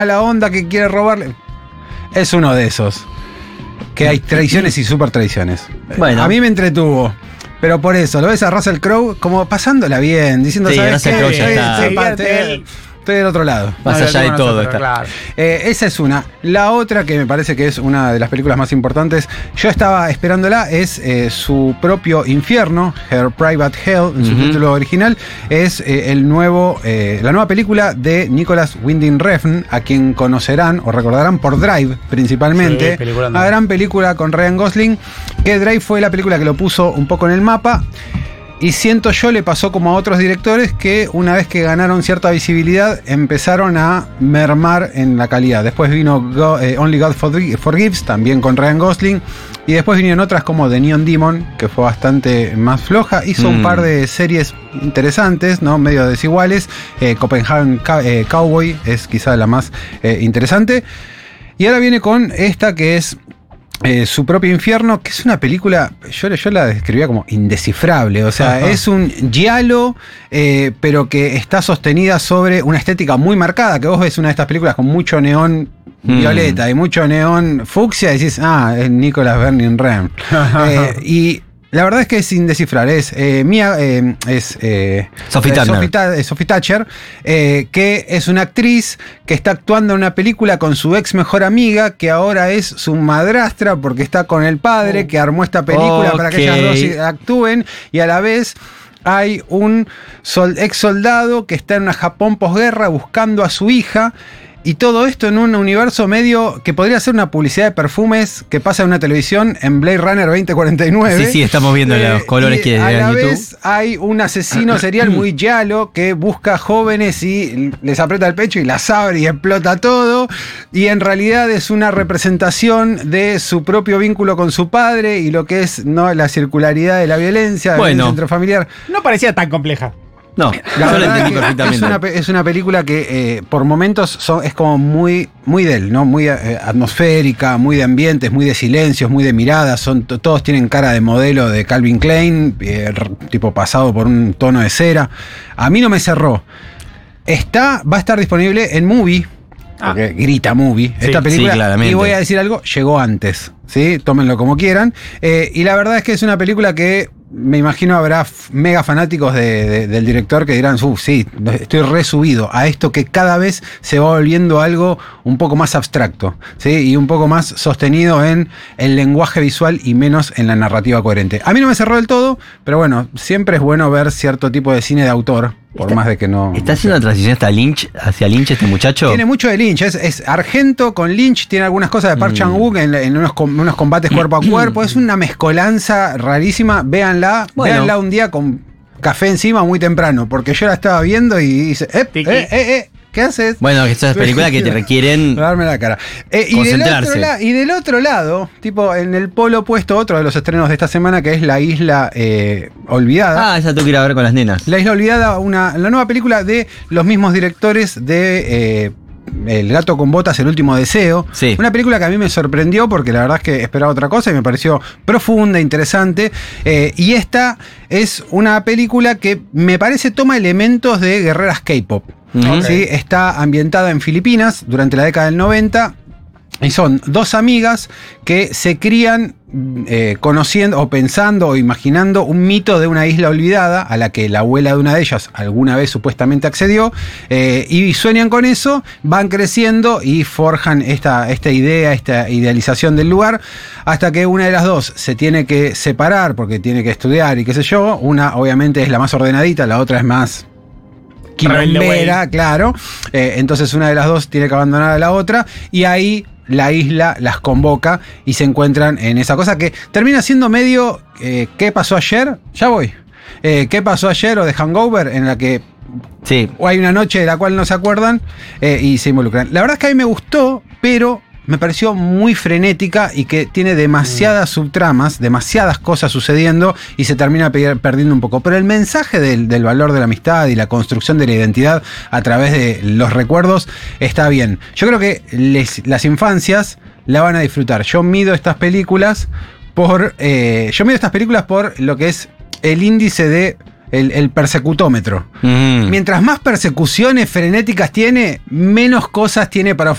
la onda que quiere robarle. Es uno de esos. Que hay traiciones y super traiciones. Bueno. A mí me entretuvo. Pero por eso, lo ves a Russell Crowe como pasándola bien, diciendo, Sí, ¿sabes Russell qué? Crowe ya está. Estoy del otro lado. Más No, allá lo de tengo todo nosotros, está. claro. Esa es una. La otra, que me parece que es una de las películas más importantes, yo estaba esperándola, es su propio infierno, Her Private Hell, en su título original. Es la nueva película de Nicholas Winding Refn, a quien conocerán o recordarán por Drive, principalmente. Sí, película Una gran película con Ryan Gosling, que Drive fue la película que lo puso un poco en el mapa. Y siento yo, le pasó como a otros directores que una vez que ganaron cierta visibilidad empezaron a mermar en la calidad. Después vino Only God Forgives, también con Ryan Gosling. Y después vinieron otras como The Neon Demon, que fue bastante más floja. Hizo un par de series interesantes, ¿no? Medio desiguales. Copenhagen Cowboy es quizá la más interesante. Y ahora viene con esta que es su propio infierno, que es una película, yo la describía como indescifrable, o sea, es un giallo, pero que está sostenida sobre una estética muy marcada, que vos ves una de estas películas con mucho neón violeta y mucho neón fucsia y decís, es Nicholas Winding Refn. Y la verdad es que es indescifrable. Es Sophie Thatcher, que es una actriz que está actuando en una película con su ex mejor amiga, que ahora es su madrastra porque está con el padre que armó esta película para que ellas dos actúen, y a la vez hay un ex soldado que está en una Japón posguerra buscando a su hija. Y todo esto en un universo medio que podría ser una publicidad de perfumes que pasa en una televisión en Blade Runner 2049. Sí, estamos viendo los colores que a en la YouTube. vez hay un asesino serial muy giallo que busca jóvenes y les aprieta el pecho y las abre y explota todo. Y en realidad es una representación de su propio vínculo con su padre y lo que es, ¿no?, la circularidad de la violencia, Bueno. intrafamiliar. No parecía tan compleja. No, La yo lo verdad entendí que perfectamente. es una película que por momentos es como muy de él, ¿no? Muy atmosférica, muy de ambientes, muy de silencios, muy de miradas. Todos tienen cara de modelo de Calvin Klein, tipo pasado por un tono de cera. A mí no me cerró. Va a estar disponible en Movie. Porque grita Movie. Sí, Esta película, sí, claramente. y voy a decir algo, llegó antes, ¿sí? Tómenlo como quieran. Y la verdad es que es una película que me imagino habrá mega fanáticos del director que dirán, sí, estoy resubido a esto que cada vez se va volviendo algo un poco más abstracto, ¿sí? Y un poco más sostenido en el lenguaje visual y menos en la narrativa coherente. A mí no me cerró del todo, pero bueno, siempre es bueno ver cierto tipo de cine de autor, por más de que no... ¿Está haciendo una transición hacia Lynch este muchacho? Tiene mucho de Lynch, es Argento con Lynch, tiene algunas cosas de Park Chan-wook en unos combates cuerpo a cuerpo, es una mezcolanza rarísima, véanla Bueno. un día con café encima muy temprano, porque yo la estaba viendo y dice, ¿qué haces? Bueno, que esas películas que te requieren Darme la cara. concentrarse. Y del otro lado, tipo en el polo opuesto, otro de los estrenos de esta semana, que es La Isla Olvidada. esa tengo que ir a ver con las nenas. La Isla Olvidada, la nueva película de los mismos directores de El gato con botas, El último deseo. Sí. Una película que a mí me sorprendió porque la verdad es que esperaba otra cosa y me pareció profunda, interesante. Y esta es una película que me parece toma elementos de guerreras K-pop. ¿Sí? Está ambientada en Filipinas durante la década del 90. Y son dos amigas que se crían conociendo o pensando o imaginando un mito de una isla olvidada a la que la abuela de una de ellas alguna vez supuestamente accedió, y sueñan con eso, van creciendo y forjan esta idea, esta idealización del lugar, hasta que una de las dos se tiene que separar porque tiene que estudiar y qué sé yo. Una obviamente es la más ordenadita, la otra es más quilombera, claro. Entonces una de las dos tiene que abandonar a la otra y ahí la isla las convoca y se encuentran en esa cosa que termina siendo medio ¿qué pasó ayer? Ya voy. ¿Qué pasó ayer? O de Hangover, en la que hay una noche de la cual no se acuerdan y se involucran. La verdad es que a mí me gustó, pero me pareció muy frenética y que tiene demasiadas subtramas, demasiadas cosas sucediendo y se termina perdiendo un poco. Pero el mensaje del valor de la amistad y la construcción de la identidad a través de los recuerdos está bien. Yo creo que las infancias la van a disfrutar. Yo mido estas películas por lo que es el índice de el persecutómetro. Mm. Mientras más persecuciones frenéticas tiene, menos cosas tiene para